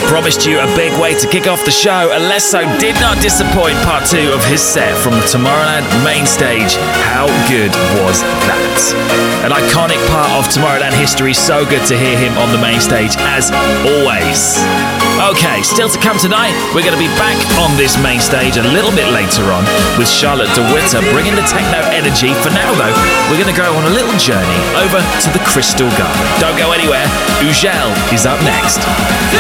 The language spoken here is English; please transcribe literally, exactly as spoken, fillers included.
promised you a big way to kick off the show. Alesso did not disappoint. Part two of his set from the Tomorrowland main stage. How good was that? An iconic part of Tomorrowland history. So good to hear him on the main stage as always. Okay, still to come tonight, we're going to be back on this main stage a little bit later on with Charlotte de Witte bringing the techno energy. For now though, we're going to go on a little journey over to the Crystal Garden. Don't go anywhere, Ugel is up next.